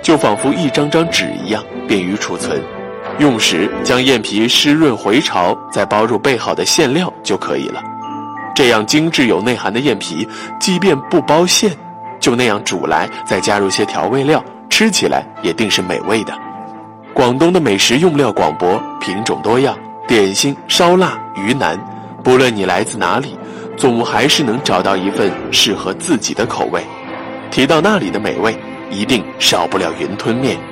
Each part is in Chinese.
就仿佛一张张纸一样，便于储存。用时将燕皮湿润回潮，再包入备好的馅料就可以了。这样精致有内涵的燕皮，即便不包馅，就那样煮来，再加入些调味料，吃起来也定是美味的。广东的美食用料广博，品种多样，点心、烧腊、鱼腩，不论你来自哪里，总还是能找到一份适合自己的口味。提到那里的美味，一定少不了云吞面。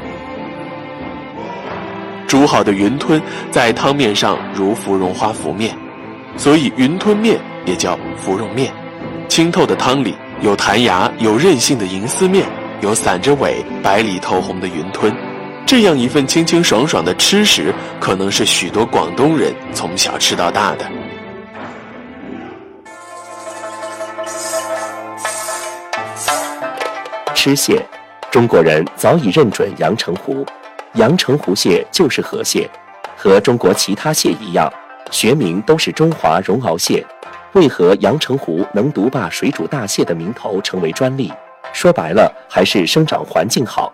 煮好的云吞在汤面上如芙蓉花浮面，所以云吞面也叫芙蓉面。清透的汤里有弹牙有韧性的银丝面，有散着尾白里透红的云吞。这样一份清清爽爽的吃食，可能是许多广东人从小吃到大的。 吃蟹，中国人早已认准阳澄湖，阳澄湖蟹就是河蟹，和中国其他蟹一样，学名都是中华绒螯蟹。为何阳澄湖能独霸水煮大蟹的名头成为专利？说白了，还是生长环境好。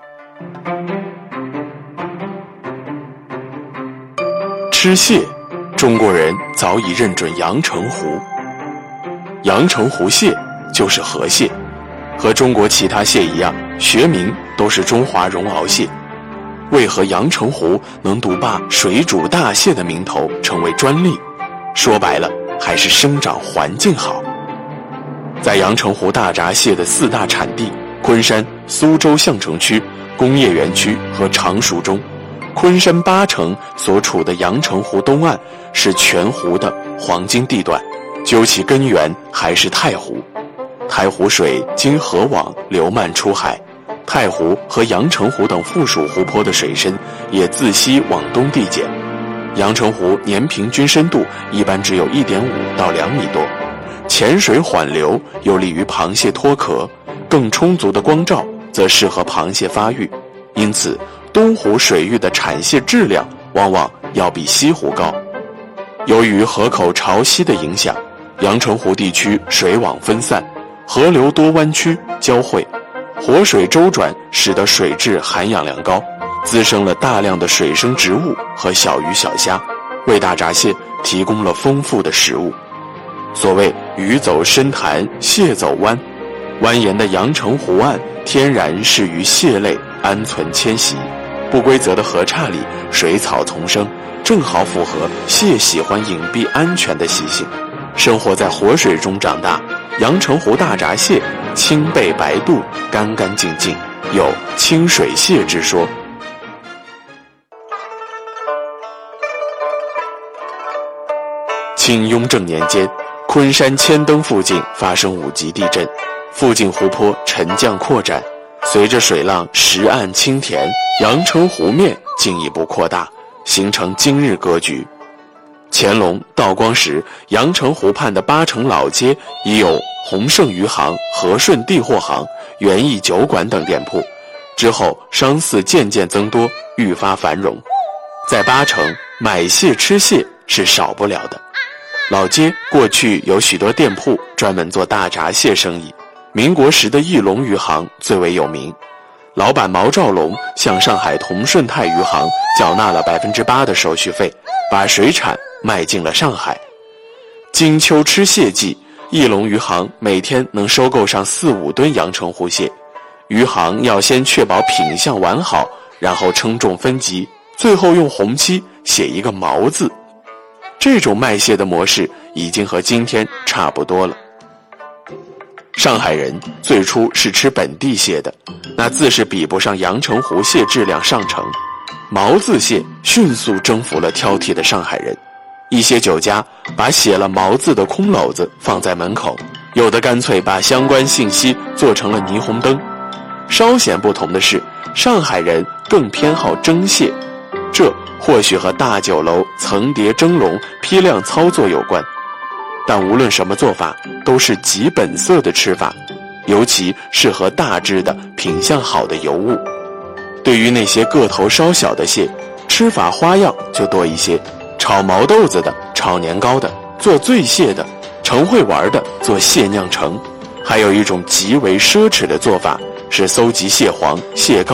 吃蟹，中国人早已认准阳澄湖。阳澄湖蟹就是河蟹，和中国其他蟹一样，学名都是中华绒螯蟹。为何阳澄湖能独霸水煮大蟹的名头成为专利？说白了，还是生长环境好。在阳澄湖大闸蟹的4大产地昆山、苏州相城区、工业园区和常熟中，昆山8城所处的阳澄湖东岸是全湖的黄金地段，究其根源还是太湖。太湖水经河网流漫出海，太湖和阳澄湖等附属湖泊的水深也自西往东递减。阳澄湖年平均深度一般只有1.5到2米多，浅水缓流有利于螃蟹脱壳，更充足的光照则适合螃蟹发育，因此东湖水域的产蟹质量往往要比西湖高。由于河口潮汐的影响，阳澄湖地区水网分散，河流多弯曲交汇，活水周转使得水质含氧量高，滋生了大量的水生植物和小鱼小虾，为大闸蟹提供了丰富的食物。所谓鱼走深潭，蟹走湾，蜿蜒的阳澄湖岸天然适于蟹类安存迁徙，不规则的河岔里水草丛生，正好符合蟹喜欢隐蔽安全的习性。生活在活水中长大，阳澄湖大闸蟹青背白肚，干干净净，有清水蟹之说。清雍正年间，昆山千灯附近发生5级地震，附近湖泊沉降扩展，随着水浪石岸清填，阳澄湖面进一步扩大，形成今日格局。乾隆、道光时，阳澄湖畔的8城老街已有鸿盛鱼行、和顺地货行、园艺酒馆等店铺，之后商肆渐渐增多，愈发繁荣。在8城，买蟹吃蟹是少不了的。老街过去有许多店铺专门做大闸蟹生意，民国时的义隆鱼行最为有名。老板毛兆龙向上海同顺泰鱼行缴纳了8%的手续费，把水产卖进了上海。金秋吃蟹季，义隆鱼行每天能收购上4-5吨阳澄湖蟹。鱼行要先确保品相完好，然后称重分级，最后用红漆写一个毛字。这种卖蟹的模式已经和今天差不多了。上海人最初是吃本地蟹的，那自是比不上阳澄湖蟹质量上乘。毛字蟹迅速征服了挑剔的上海人，一些酒家把写了毛字的空篓子放在门口，有的干脆把相关信息做成了霓虹灯。稍显不同的是，上海人更偏好蒸蟹，这或许和大酒楼层叠蒸笼批量操作有关。但无论什么做法，都是极本色的吃法，尤其适合大只的品相好的尤物。对于那些个头稍小的蟹，吃法花样就多一些，炒毛豆子的，炒年糕的，做醉蟹的，成会玩的做蟹酿成。还有一种极为奢侈的做法，是搜集蟹黄、蟹膏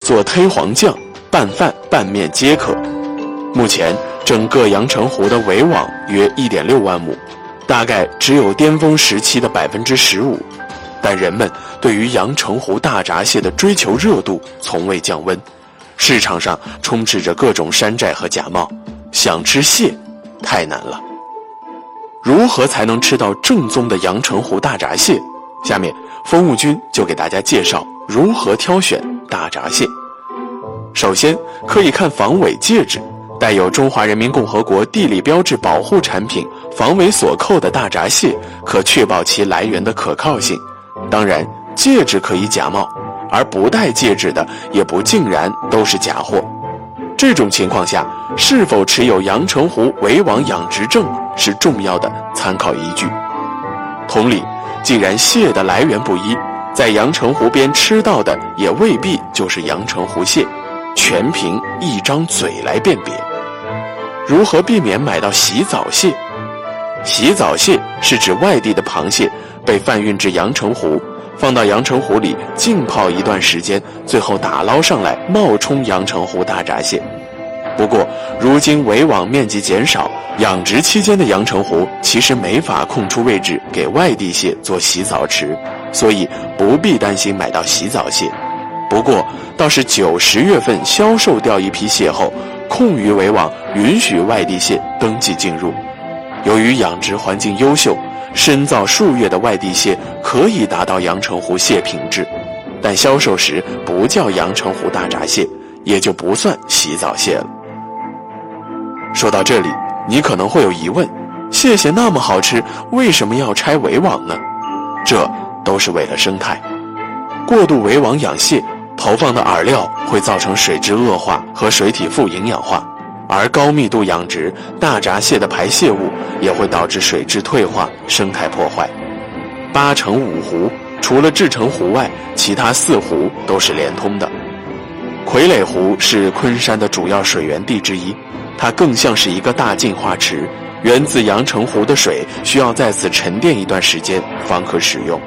做忒黄酱、拌饭、拌面皆可。目前整个阳澄湖的围网约 1.6 万亩，大概只有巅峰时期的 15%， 但人们对于阳澄湖大闸蟹的追求热度从未降温，市场上充斥着各种山寨和假冒，想吃蟹太难了。如何才能吃到正宗的阳澄湖大闸蟹？下面风物君就给大家介绍如何挑选大闸蟹。首先可以看防伪戒指，带有中华人民共和国地理标志保护产品防伪锁扣的大闸蟹，可确保其来源的可靠性。当然，戒指可以假冒，而不戴戒指的也不尽然都是假货。这种情况下，是否持有阳澄湖围网养殖证是重要的参考依据。同理，既然蟹的来源不一，在阳澄湖边吃到的也未必就是阳澄湖蟹，全凭一张嘴来辨别。如何避免买到洗澡蟹？洗澡蟹是指外地的螃蟹被贩运至阳澄湖，放到阳澄湖里浸泡一段时间，最后打捞上来冒充阳澄湖大闸蟹。不过如今围网面积减少，养殖期间的阳澄湖其实没法空出位置给外地蟹做洗澡池，所以不必担心买到洗澡蟹。不过倒是9、10月份销售掉一批蟹后，空余围网允许外地蟹登记进入。由于养殖环境优秀，深造数月的外地蟹可以达到阳澄湖蟹品质，但销售时不叫阳澄湖大闸蟹，也就不算洗澡蟹了。说到这里，你可能会有疑问，蟹那么好吃，为什么要拆围网呢？这都是为了生态。过度围网养蟹，投放的饵料会造成水质恶化和水体富营养化，而高密度养殖大闸蟹的排泄物也会导致水质退化，生态破坏。8城5湖除了志城湖外，其他4湖都是连通的。傀儡湖是昆山的主要水源地之一，它更像是一个大净化池，源自阳澄湖的水需要在此沉淀一段时间方可使用。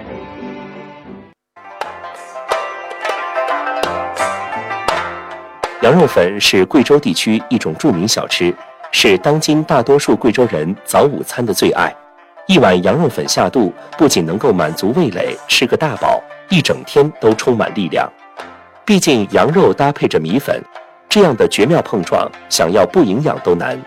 羊肉粉是贵州地区一种著名小吃，是当今大多数贵州人早午餐的最爱。一碗羊肉粉下肚，不仅能够满足味蕾，吃个大饱，一整天都充满力量。毕竟羊肉搭配着米粉，这样的绝妙碰撞，想要不营养都难。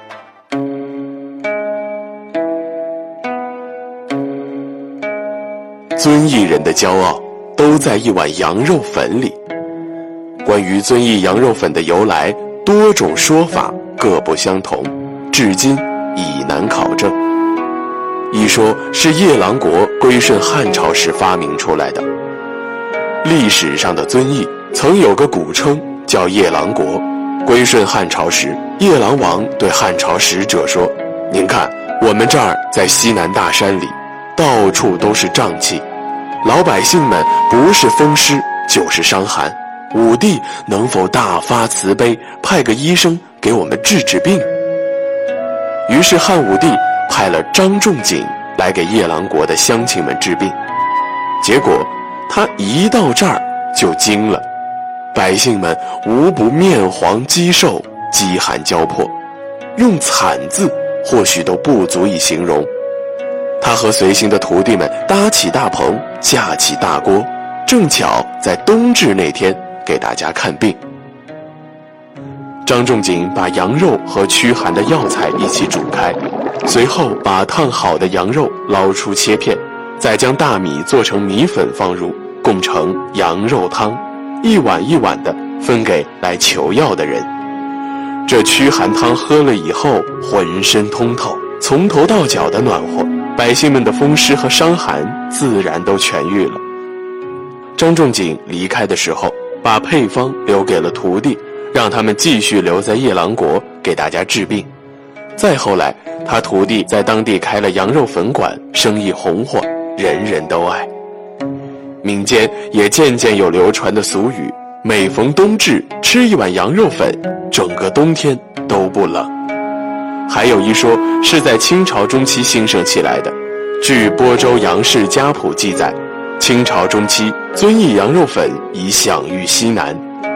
遵义人的骄傲都在一碗羊肉粉里。关于遵义羊肉粉的由来，多种说法各不相同，至今已难考证。一说是夜郎国归顺汉朝时发明出来的。历史上的遵义曾有个古称叫夜郎国，归顺汉朝时，夜郎王对汉朝使者说：“您看，我们这儿在西南大山里，到处都是瘴气，老百姓们不是风湿就是伤寒，武帝能否大发慈悲，派个医生给我们治病？”于是汉武帝派了张仲景来给夜郎国的乡亲们治病，结果他一到这儿就惊了，百姓们无不面黄肌瘦，饥寒交迫，用惨字或许都不足以形容。他和随行的徒弟们搭起大棚，架起大锅，正巧在冬至那天给大家看病。张仲景把羊肉和驱寒的药材一起煮开，随后把烫好的羊肉捞出切片，再将大米做成米粉放入，共成羊肉汤，一碗一碗的分给来求药的人。这驱寒汤喝了以后，浑身通透，从头到脚的暖和，百姓们的风湿和伤寒自然都痊愈了。张仲景离开的时候，把配方留给了徒弟，让他们继续留在夜郎国给大家治病。再后来，他徒弟在当地开了羊肉粉馆，生意红火，人人都爱。民间也渐渐有流传的俗语，每逢冬至吃一碗羊肉粉，整个冬天都不冷。还有一说是在清朝中期兴盛起来的。据播州杨氏家谱记载，清朝中期遵义羊肉粉已享誉西南，